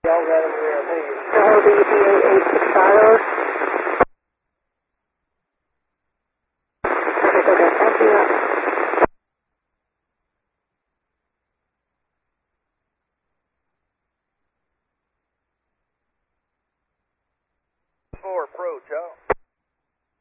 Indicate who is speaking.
Speaker 1: Y'all got him there, I think.
Speaker 2: LDBA865. Okay, thank you.
Speaker 1: 4 approach, y'all.